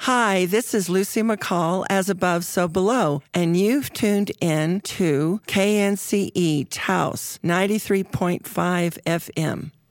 Hi, this is Lucy McCall, As Above, So Below, and you've tuned in to KNCE Taos 93.5 FM.